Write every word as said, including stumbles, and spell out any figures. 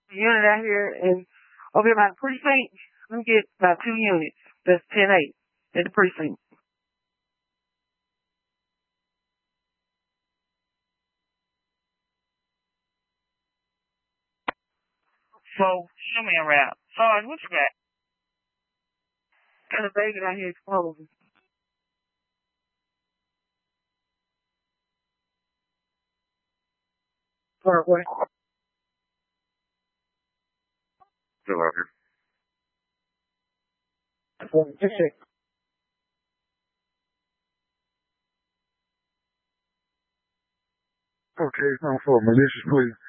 unit out here and over here by the precinct. Let me get about two units. That's ten eight at the precinct. So, show me around. Sarge, what you got? Got a bacon out here exploding. Or what? Still out here. Just check. Okay, it's not for a malicious plea.